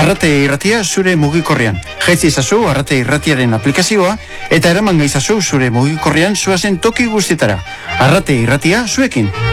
Arrate irratia zure mugikorrean. Jaitzi izazu Arrate irratiaren aplikazioa eta eraman gaizazu zure mugikorrean zuazen toki guztietara. Arrate irratia zuekin.